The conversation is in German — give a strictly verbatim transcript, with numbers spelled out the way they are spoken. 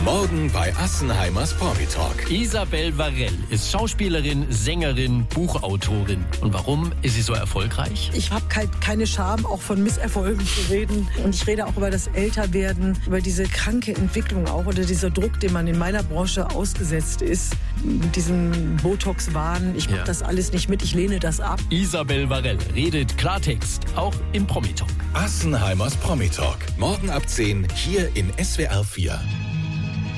Morgen bei Assenheimers Promi-Talk. Isabelle Varell ist Schauspielerin, Sängerin, Buchautorin. Und warum ist sie so erfolgreich? Ich habe halt keine Scham, auch von Misserfolgen zu reden. Und ich rede auch über das Älterwerden, über diese kranke Entwicklung auch oder dieser Druck, den man in meiner Branche ausgesetzt ist. Mit diesem Botox-Wahn. Ich mache Ja. das alles nicht mit, ich lehne das ab. Isabelle Varell redet Klartext, auch im Promi-Talk. Assenheimers Promi-Talk. Morgen ab zehn hier in S W R vier.